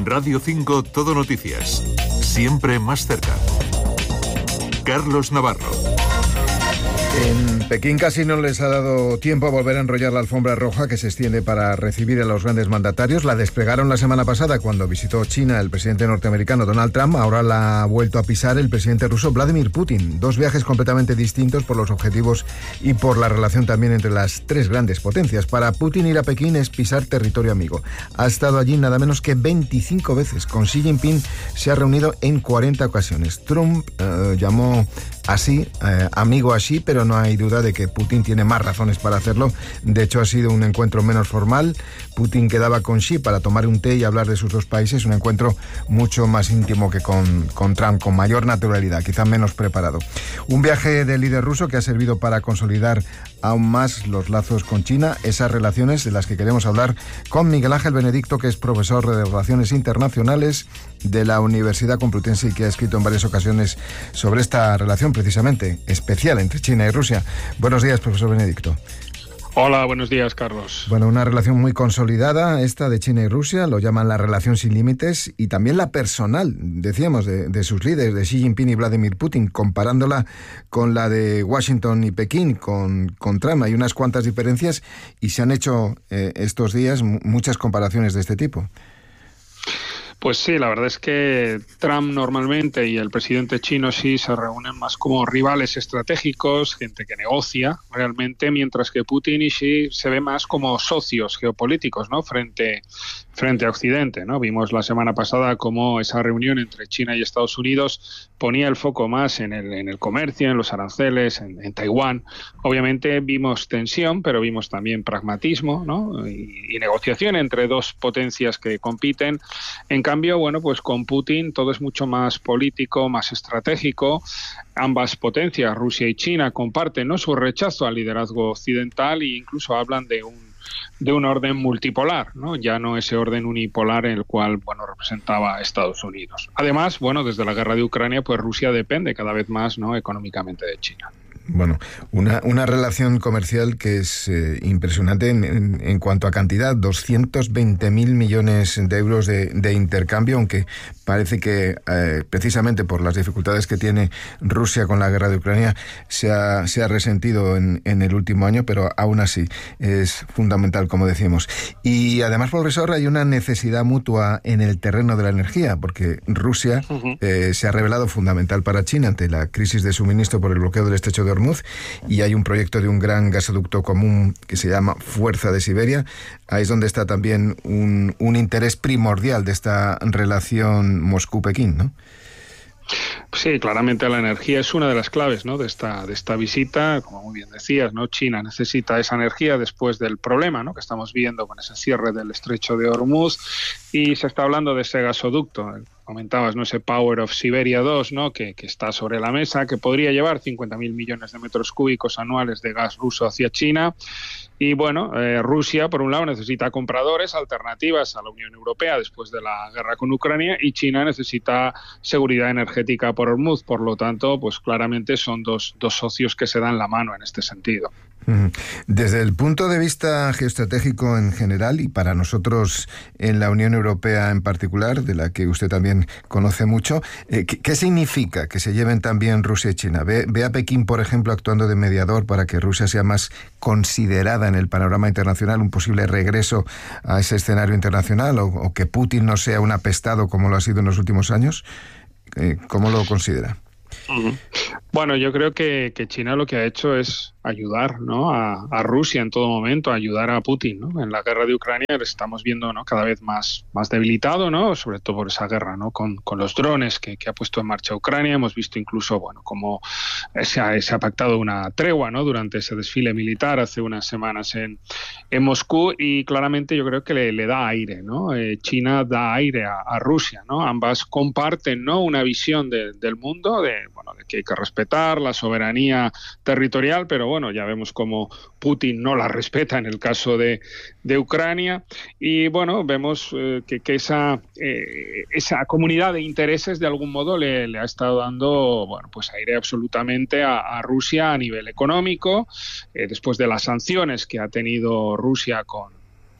Radio 5 Todo Noticias. Siempre más cerca. Carlos Navarro. En Pekín casi no les ha dado tiempo a volver a enrollar la alfombra roja que se extiende para recibir a los grandes mandatarios. La desplegaron la semana pasada cuando visitó China el presidente norteamericano Donald Trump. Ahora la ha vuelto a pisar el presidente ruso Vladimir Putin. Dos viajes completamente distintos por los objetivos y por la relación también entre las tres grandes potencias. Para Putin ir a Pekín es pisar territorio amigo. Ha estado allí nada menos que 25 veces. Con Xi Jinping se ha reunido en 40 ocasiones. Trump llamó así amigo a Xi, pero no hay duda de que Putin tiene más razones para hacerlo. De hecho, ha sido un encuentro menos formal. Putin quedaba con Xi para tomar un té y hablar de sus dos países. Un encuentro mucho más íntimo que con Trump, con mayor naturalidad, quizá menos preparado. Un viaje del líder ruso que ha servido para consolidar aún más los lazos con China, esas relaciones de las que queremos hablar con Miguel Ángel Benedicto, que es profesor de Relaciones Internacionales de la Universidad Complutense y que ha escrito en varias ocasiones sobre esta relación precisamente especial entre China y Rusia. Buenos días, profesor Benedicto. Hola, buenos días, Carlos. Bueno, una relación muy consolidada esta de China y Rusia, lo llaman la relación sin límites, y también la personal, decíamos, de sus líderes, de Xi Jinping y Vladimir Putin, comparándola con la de Washington y Pekín, con Trump. Hay unas cuantas diferencias y se han hecho estos días muchas comparaciones de este tipo. Pues sí, la verdad es que Trump normalmente y el presidente chino sí se reúnen más como rivales estratégicos, gente que negocia realmente, mientras que Putin y Xi se ven más como socios geopolíticos, ¿no? Frente a Occidente, ¿no? Vimos la semana pasada cómo esa reunión entre China y Estados Unidos ponía el foco más en el comercio, en los aranceles, en Taiwán. Obviamente vimos tensión, pero vimos también pragmatismo, ¿no? y negociación entre dos potencias que compiten. En cambio, bueno, pues con Putin todo es mucho más político, más estratégico. Ambas potencias, Rusia y China, comparten, ¿no?, su rechazo al liderazgo occidental e incluso hablan de un orden multipolar, ¿no? Ya no ese orden unipolar en el cual, bueno, representaba a Estados Unidos. Además, bueno, desde la guerra de Ucrania, pues Rusia depende cada vez más, ¿no?, económicamente de China. Bueno, una relación comercial que es impresionante en cuanto a cantidad, 220.000 millones de euros de intercambio, aunque parece que precisamente por las dificultades que tiene Rusia con la guerra de Ucrania se ha resentido en el último año, pero aún así es fundamental, como decíamos. Y además, profesor, hay una necesidad mutua en el terreno de la energía, porque Rusia se ha revelado fundamental para China ante la crisis de suministro por el bloqueo del estrecho de Hormuz, y hay un proyecto de un gran gasoducto común que se llama Fuerza de Siberia. Ahí es donde está también un interés primordial de esta relación Moscú-Pekín, ¿no? Sí, claramente la energía es una de las claves, ¿no?, de esta visita. Como muy bien decías, ¿no?, China necesita esa energía después del problema, ¿no?, que estamos viendo con ese cierre del estrecho de Hormuz, y se está hablando de ese gasoducto. Comentabas, ¿no?, ese Power of Siberia 2, ¿no?, que está sobre la mesa, que podría llevar 50.000 millones de metros cúbicos anuales de gas ruso hacia China. Y bueno, Rusia, por un lado, necesita compradores, alternativas a la Unión Europea después de la guerra con Ucrania, y China necesita seguridad energética por Hormuz. Por lo tanto, pues claramente son dos socios que se dan la mano en este sentido. Desde el punto de vista geoestratégico en general, y para nosotros en la Unión Europea en particular, de la que usted también conoce mucho, ¿qué significa que se lleven también Rusia y China? ¿Ve a Pekín, por ejemplo, actuando de mediador para que Rusia sea más considerada en el panorama internacional, un posible regreso a ese escenario internacional, o que Putin no sea un apestado como lo ha sido en los últimos años? ¿Cómo lo considera? Bueno, yo creo que China lo que ha hecho es ayudar, ¿no?, a Rusia en todo momento, ayudar a Putin, ¿no? En la guerra de Ucrania le estamos viendo, ¿no?, cada vez más debilitado, ¿no?, sobre todo por esa guerra, ¿no?, con los drones que ha puesto en marcha Ucrania. Hemos visto incluso, bueno, cómo se ha pactado una tregua, ¿no?, durante ese desfile militar hace unas semanas en Moscú, y claramente yo creo que le da aire, ¿no? China da aire a Rusia, ¿no? Ambas comparten, ¿no?, una visión del mundo de que hay que respetar la soberanía territorial, pero bueno, ya vemos cómo Putin no la respeta en el caso de Ucrania, y bueno, vemos que esa comunidad de intereses de algún modo le ha estado dando, bueno, pues aire absolutamente a Rusia a nivel económico, después de las sanciones que ha tenido Rusia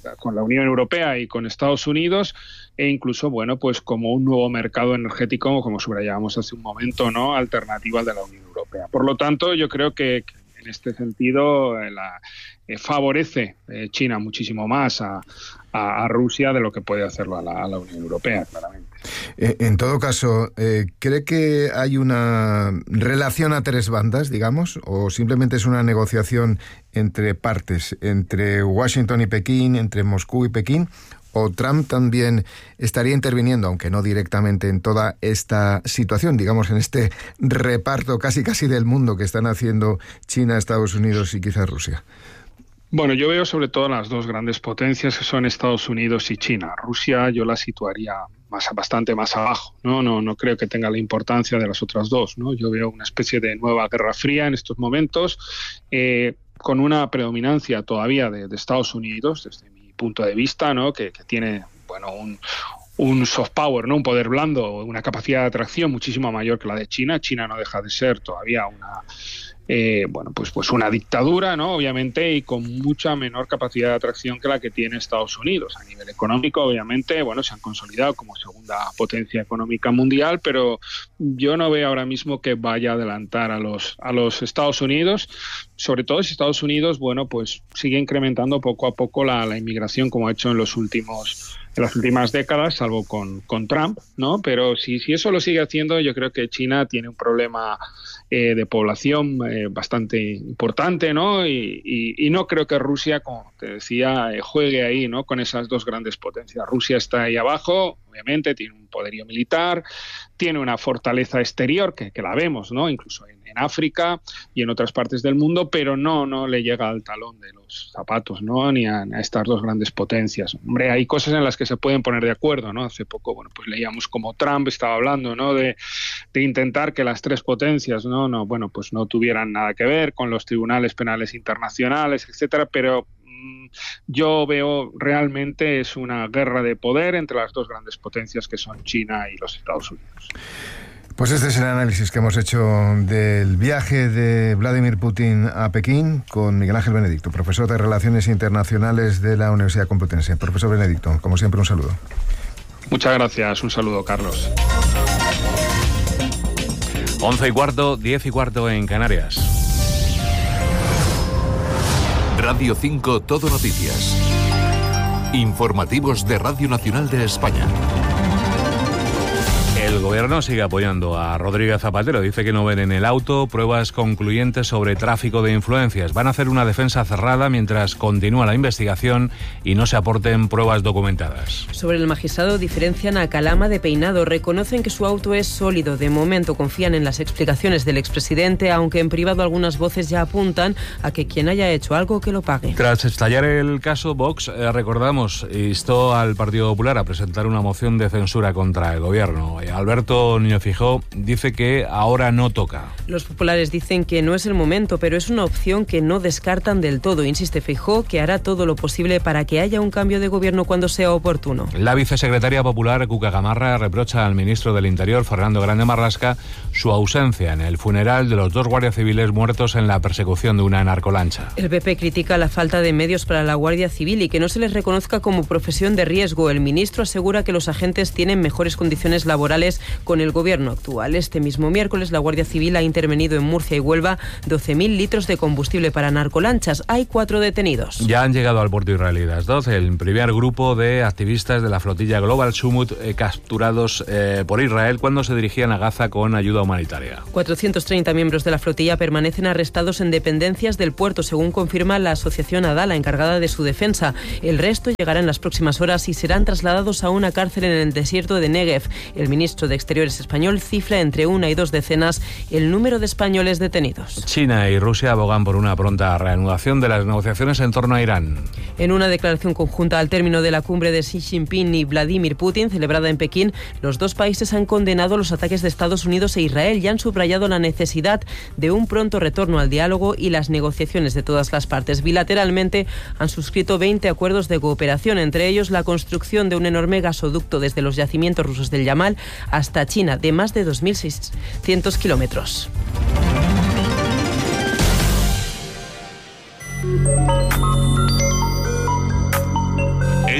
la Unión Europea y con Estados Unidos, e incluso, bueno, pues como un nuevo mercado energético, como subrayábamos hace un momento, ¿no?, alternativa al de la Unión Europea. Por lo tanto, yo creo que en este sentido favorece China muchísimo más a Rusia de lo que puede hacerlo a la Unión Europea, claramente. En todo caso, ¿cree que hay una relación a tres bandas, digamos, o simplemente es una negociación entre partes, entre Washington y Pekín, entre Moscú y Pekín? ¿O Trump también estaría interviniendo, aunque no directamente, en toda esta situación, digamos, en este reparto casi del mundo que están haciendo China, Estados Unidos y quizás Rusia? Bueno, yo veo sobre todo las dos grandes potencias que son Estados Unidos y China. Rusia yo la situaría bastante más abajo, ¿no? No creo que tenga la importancia de las otras dos, ¿no? Yo veo una especie de nueva guerra fría en estos momentos, con una predominancia todavía de Estados Unidos, desde mi punto de vista, ¿no?, que tiene, bueno, un soft power, ¿no?, un poder blando, una capacidad de atracción muchísimo mayor que la de China. China no deja de ser todavía pues una dictadura, ¿no?, obviamente, y con mucha menor capacidad de atracción que la que tiene Estados Unidos. A nivel económico, obviamente, bueno, se han consolidado como segunda potencia económica mundial, pero yo no veo ahora mismo que vaya a adelantar a los Estados Unidos, sobre todo si Estados Unidos, bueno, pues sigue incrementando poco a poco la inmigración, como ha hecho en las últimas décadas, salvo con Trump, ¿no? Pero si eso lo sigue haciendo, yo creo que China tiene un problema de población bastante importante, ¿no? Y no creo que Rusia, como te decía, juegue ahí, ¿no?, con esas dos grandes potencias. Rusia está ahí abajo, obviamente, tiene un poderío militar, tiene una fortaleza exterior que la vemos, ¿no?, incluso en África y en otras partes del mundo, pero no le llega al talón de los zapatos, ¿no?, ni a estas dos grandes potencias. Hombre, hay cosas en las que se pueden poner de acuerdo, ¿no? Hace poco, bueno, pues leíamos como Trump estaba hablando, ¿no?, de intentar que las tres potencias, bueno, pues no tuvieran nada que ver con los tribunales penales internacionales, etcétera, pero yo veo realmente es una guerra de poder entre las dos grandes potencias que son China y los Estados Unidos. Pues este es el análisis que hemos hecho del viaje de Vladimir Putin a Pekín con Miguel Ángel Benedicto, profesor de Relaciones Internacionales de la Universidad Complutense. Profesor Benedicto, como siempre, un saludo. Muchas gracias, un saludo, Carlos. 11:15, 10:15 en Canarias. Radio 5 Todo Noticias. Informativos de Radio Nacional de España. El gobierno sigue apoyando a Rodríguez Zapatero. Dice que no ven en el auto pruebas concluyentes sobre tráfico de influencias. Van a hacer una defensa cerrada mientras continúa la investigación y no se aporten pruebas documentadas. Sobre el magistrado diferencian a Calama de Peinado. Reconocen que su auto es sólido. De momento confían en las explicaciones del expresidente, aunque en privado algunas voces ya apuntan a que quien haya hecho algo que lo pague. Tras estallar el caso, Vox, recordamos, instó al Partido Popular a presentar una moción de censura contra el gobierno. Alberto Núñez Feijóo dice que ahora no toca. Los populares dicen que no es el momento, pero es una opción que no descartan del todo. Insiste Feijóo que hará todo lo posible para que haya un cambio de gobierno cuando sea oportuno. La vicesecretaria popular, Cuca Gamarra, reprocha al ministro del Interior, Fernando Grande Marlaska, su ausencia en el funeral de los dos guardias civiles muertos en la persecución de una narcolancha. El PP critica la falta de medios para la Guardia Civil y que no se les reconozca como profesión de riesgo. El ministro asegura que los agentes tienen mejores condiciones laborales con el gobierno actual. Este mismo miércoles la Guardia Civil ha intervenido en Murcia y Huelva 12.000 litros de combustible para narcolanchas. Hay 4 detenidos. Ya han llegado al puerto israelí de Asdod el primer grupo de activistas de la flotilla Global Summit capturados por Israel cuando se dirigían a Gaza con ayuda humanitaria. 430 miembros de la flotilla permanecen arrestados en dependencias del puerto, según confirma la asociación Adala, encargada de su defensa. El resto llegará en las próximas horas y serán trasladados a una cárcel en el desierto de Negev. El ministro de Exteriores español cifra entre 1 y 2 decenas el número de españoles detenidos. China y Rusia abogan por una pronta reanudación de las negociaciones en torno a Irán. En una declaración conjunta al término de la cumbre de Xi Jinping y Vladimir Putin, celebrada en Pekín, los dos países han condenado los ataques de Estados Unidos e Israel y han subrayado la necesidad de un pronto retorno al diálogo y las negociaciones de todas las partes. Bilateralmente han suscrito 20 acuerdos de cooperación, entre ellos la construcción de un enorme gasoducto desde los yacimientos rusos del Yamal hasta China, de más de 2.600 kilómetros.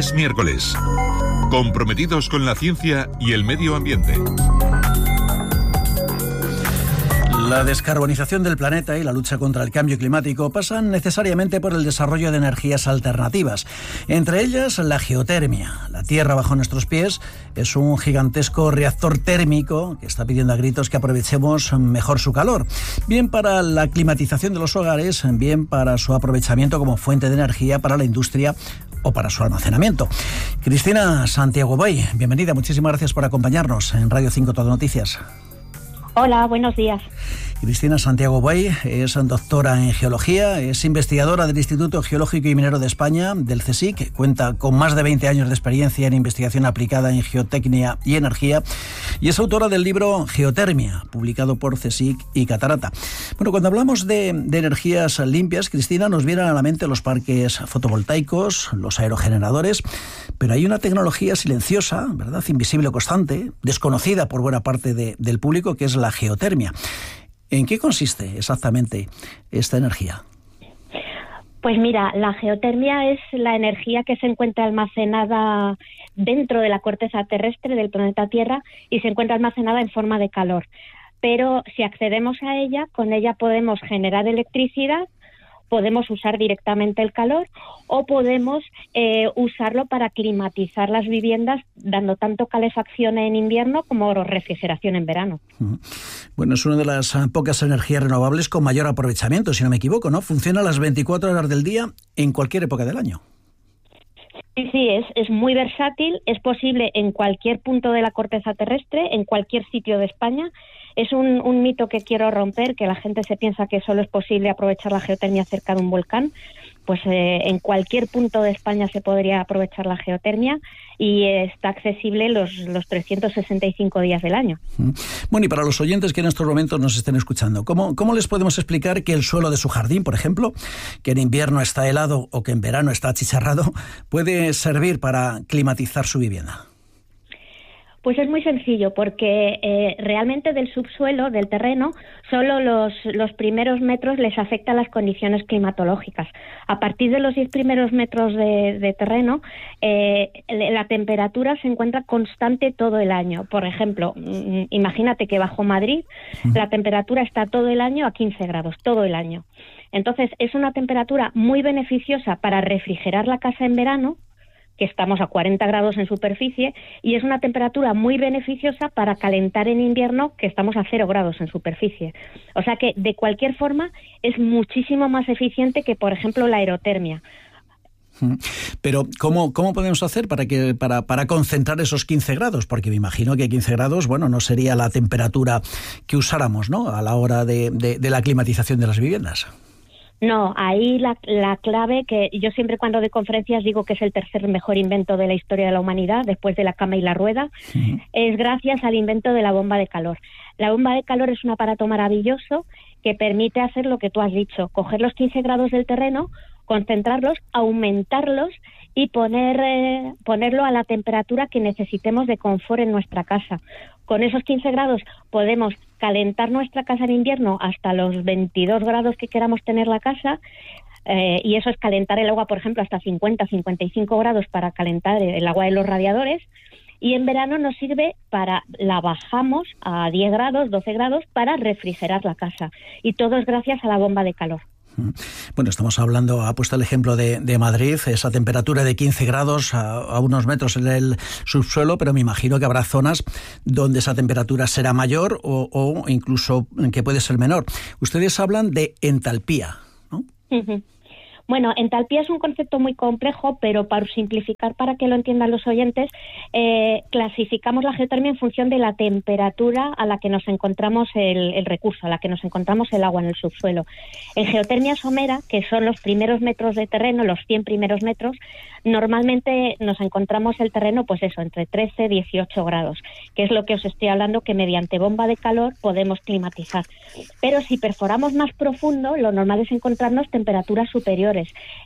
Es miércoles. Comprometidos con la ciencia y el medio ambiente. La descarbonización del planeta y la lucha contra el cambio climático pasan necesariamente por el desarrollo de energías alternativas. Entre ellas, la geotermia. La tierra bajo nuestros pies es un gigantesco reactor térmico que está pidiendo a gritos que aprovechemos mejor su calor. Bien para la climatización de los hogares, bien para su aprovechamiento como fuente de energía para la industria o para su almacenamiento. Cristina Santiago Boy, bienvenida. Muchísimas gracias por acompañarnos en Radio 5 Todo Noticias. Hola, buenos días. Cristina Santiago Boy es doctora en geología, es investigadora del Instituto Geológico y Minero de España, del CSIC, cuenta con más de 20 años de experiencia en investigación aplicada en geotecnia y energía y es autora del libro Geotermia, publicado por CSIC y Catarata. Bueno, cuando hablamos de energías limpias, Cristina, nos vienen a la mente los parques fotovoltaicos, los aerogeneradores, pero hay una tecnología silenciosa, ¿verdad?, invisible o constante, desconocida por buena parte del público, que es la geotermia. ¿En qué consiste exactamente esta energía? Pues mira, la geotermia es la energía que se encuentra almacenada dentro de la corteza terrestre del planeta Tierra y se encuentra almacenada en forma de calor. Pero si accedemos a ella, con ella podemos generar electricidad, podemos usar directamente el calor o podemos usarlo para climatizar las viviendas, dando tanto calefacción en invierno como refrigeración en verano. Bueno, es una de las pocas energías renovables con mayor aprovechamiento, si no me equivoco, ¿no? Funciona las 24 horas del día en cualquier época del año. Sí, es muy versátil, es posible en cualquier punto de la corteza terrestre, en cualquier sitio de España. Es un mito que quiero romper, que la gente se piensa que solo es posible aprovechar la geotermia cerca de un volcán. Pues en cualquier punto de España se podría aprovechar la geotermia y está accesible los 365 días del año. Bueno, y para los oyentes que en estos momentos nos estén escuchando, ¿cómo les podemos explicar que el suelo de su jardín, por ejemplo, que en invierno está helado o que en verano está achicharrado, puede servir para climatizar su vivienda? Pues es muy sencillo, porque realmente del subsuelo, del terreno, solo los primeros metros les afectan las condiciones climatológicas. A partir de los 10 primeros metros de terreno, la temperatura se encuentra constante todo el año. Por ejemplo, imagínate que bajo Madrid la temperatura está todo el año a 15 grados, todo el año. Entonces, es una temperatura muy beneficiosa para refrigerar la casa en verano, que estamos a 40 grados en superficie, y es una temperatura muy beneficiosa para calentar en invierno, que estamos a 0 grados en superficie. O sea que, de cualquier forma, es muchísimo más eficiente que, por ejemplo, la aerotermia. Pero, ¿cómo podemos hacer para concentrar esos 15 grados? Porque me imagino que 15 grados, bueno, no sería la temperatura que usáramos, ¿no?, a la hora de la climatización de las viviendas. No, ahí la clave, que yo siempre cuando doy conferencias digo que es el tercer mejor invento de la historia de la humanidad, después de la cama y la rueda, es gracias al invento de la bomba de calor. La bomba de calor es un aparato maravilloso que permite hacer lo que tú has dicho, coger los 15 grados del terreno, concentrarlos, aumentarlos y ponerlo a la temperatura que necesitemos de confort en nuestra casa. Con esos 15 grados podemos calentar nuestra casa en invierno hasta los 22 grados que queramos tener la casa, y eso es calentar el agua, por ejemplo, hasta 50-55 grados para calentar el agua de los radiadores. Y en verano nos sirve la bajamos a 10 grados, 12 grados para refrigerar la casa. Y todo es gracias a la bomba de calor. Bueno, estamos hablando, ha puesto el ejemplo de Madrid, esa temperatura de 15 grados a unos metros en el subsuelo, pero me imagino que habrá zonas donde esa temperatura será mayor o incluso que puede ser menor. Ustedes hablan de entalpía, ¿no? Uh-huh. Bueno, entalpía es un concepto muy complejo, pero para simplificar, para que lo entiendan los oyentes, clasificamos la geotermia en función de la temperatura a la que nos encontramos el recurso, a la que nos encontramos el agua en el subsuelo. En geotermia somera, que son los primeros metros de terreno, los 100 primeros metros, normalmente nos encontramos el terreno, pues eso, entre 13 y 18 grados, que es lo que os estoy hablando, que mediante bomba de calor podemos climatizar. Pero si perforamos más profundo, lo normal es encontrarnos temperaturas superiores,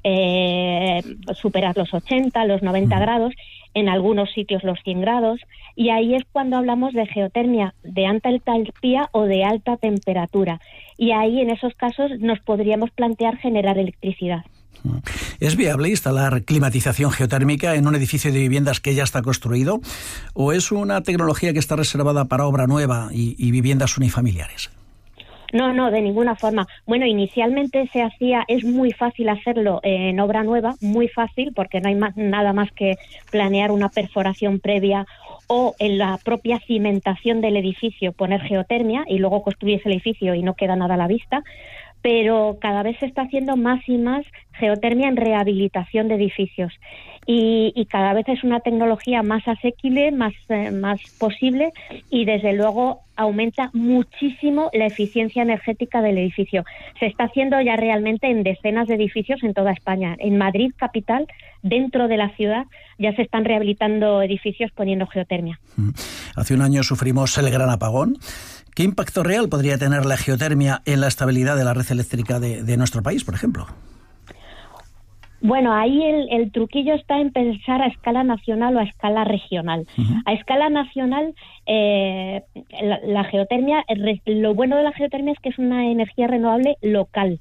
superar los 80, los 90 grados, en algunos sitios los 100 grados, y ahí es cuando hablamos de geotermia de alta entalpía o de alta temperatura, y ahí en esos casos nos podríamos plantear generar electricidad. ¿Es viable instalar climatización geotérmica en un edificio de viviendas que ya está construido? ¿O es una tecnología que está reservada para obra nueva y viviendas unifamiliares? No, de ninguna forma. Bueno, inicialmente es muy fácil hacerlo en obra nueva, muy fácil, porque no hay nada más que planear una perforación previa o en la propia cimentación del edificio poner geotermia y luego construir ese edificio y no queda nada a la vista. Pero cada vez se está haciendo más y más geotermia en rehabilitación de edificios y cada vez es una tecnología más asequible, más posible y desde luego aumenta muchísimo la eficiencia energética del edificio. Se está haciendo ya realmente en decenas de edificios en toda España. En Madrid capital, dentro de la ciudad, ya se están rehabilitando edificios poniendo geotermia. Hace un año sufrimos el gran apagón. ¿Qué impacto real podría tener la geotermia en la estabilidad de la red eléctrica de nuestro país, por ejemplo? Bueno, ahí el truquillo está en pensar a escala nacional o a escala regional. Uh-huh. A escala nacional, la geotermia, lo bueno de la geotermia es que es una energía renovable local.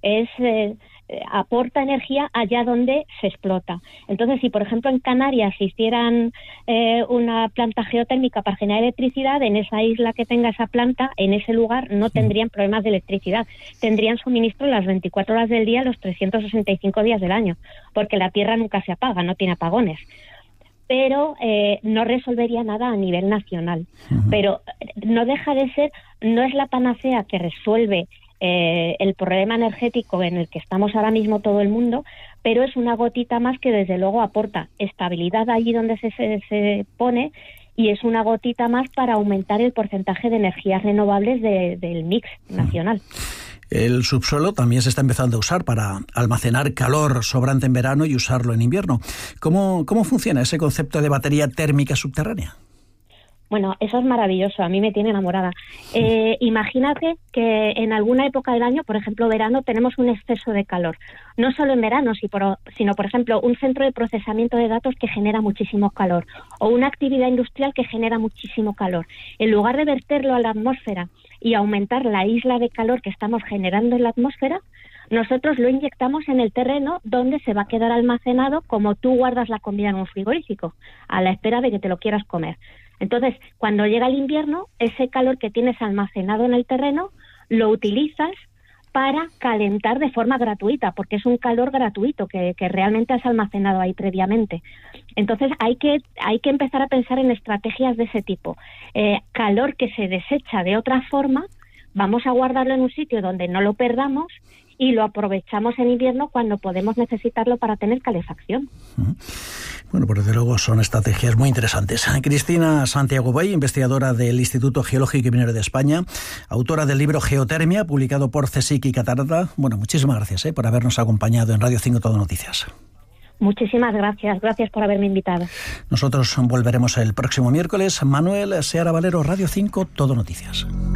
Aporta energía allá donde se explota. Entonces, si por ejemplo en Canarias hicieran una planta geotérmica para generar electricidad, en esa isla que tenga esa planta, en ese lugar no tendrían problemas de electricidad. Tendrían suministro las 24 horas del día, los 365 días del año, porque la Tierra nunca se apaga, no tiene apagones. Pero no resolvería nada a nivel nacional. Uh-huh. Pero no deja de ser, no es la panacea que resuelve el problema energético en el que estamos ahora mismo todo el mundo, pero es una gotita más que desde luego aporta estabilidad allí donde se pone y es una gotita más para aumentar el porcentaje de energías renovables del mix nacional. El subsuelo también se está empezando a usar para almacenar calor sobrante en verano y usarlo en invierno. ¿Cómo funciona ese concepto de batería térmica subterránea? Bueno, eso es maravilloso, a mí me tiene enamorada. Imagínate que en alguna época del año, por ejemplo verano, tenemos un exceso de calor. No solo en verano, sino por ejemplo un centro de procesamiento de datos que genera muchísimo calor o una actividad industrial que genera muchísimo calor. En lugar de verterlo a la atmósfera y aumentar la isla de calor que estamos generando en la atmósfera, nosotros lo inyectamos en el terreno donde se va a quedar almacenado como tú guardas la comida en un frigorífico, a la espera de que te lo quieras comer. Entonces, cuando llega el invierno, ese calor que tienes almacenado en el terreno lo utilizas para calentar de forma gratuita, porque es un calor gratuito que realmente has almacenado ahí previamente. Entonces, hay que empezar a pensar en estrategias de ese tipo. Calor que se desecha de otra forma, vamos a guardarlo en un sitio donde no lo perdamos y lo aprovechamos en invierno cuando podemos necesitarlo para tener calefacción. Bueno, pues desde luego son estrategias muy interesantes. Cristina Santiago Bay, investigadora del Instituto Geológico y Minero de España, autora del libro Geotermia, publicado por CSIC y Catarata. Bueno, muchísimas gracias por habernos acompañado en Radio 5 Todo Noticias. Muchísimas gracias. Gracias por haberme invitado. Nosotros volveremos el próximo miércoles. Manuel Seara Valero, Radio 5 Todo Noticias.